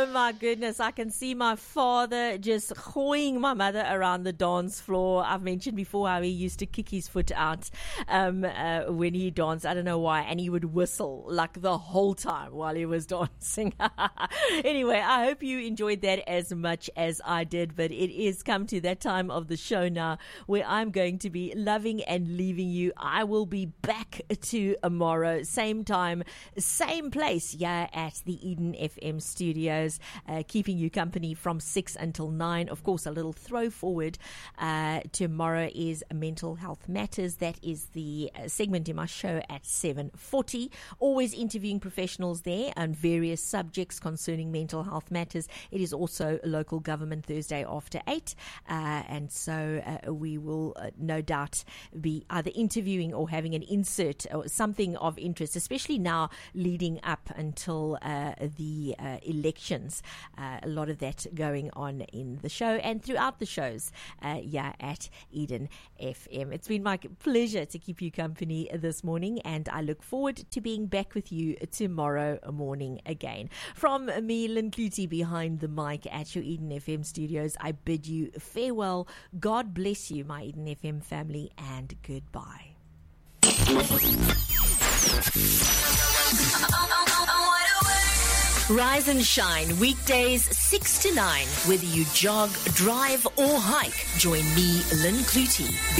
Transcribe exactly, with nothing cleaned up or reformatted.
Oh my goodness, I can see my father just hoeing my mother around the dance floor. I've mentioned before how he used to kick his foot out um, uh, when he danced. I don't know why. And he would whistle like the whole time while he was dancing. Anyway, I hope you enjoyed that as much as I did. But it is come to that time of the show now where I'm going to be loving and leaving you. I will be back tomorrow, same time, same place, yeah, at the Eden F M studios, uh, keeping you company from six until nine. Of course, a little throw forward. Uh, tomorrow is Mental Health Matters. That is the uh, segment in my show at seven forty. Always interviewing professionals there on various subjects concerning mental health matters. It is also Local Government Thursday after eight. Uh, and so uh, we will uh, no doubt be either interviewing or having an insert or something of interest, especially now leading up until uh, the uh, elections. Uh, a lot of that going on in the show and throughout the shows, uh, yeah, at Eden F M. It's been my pleasure to keep you company this morning, and I look forward to being back with you tomorrow morning again. From me, Lynn Clutie, behind the mic at your Eden F M studios, I bid you farewell. God bless you, my Eden F M family, and goodbye. Rise and shine weekdays six to nine. Whether you jog, drive or hike, join me, Lynn Clutie.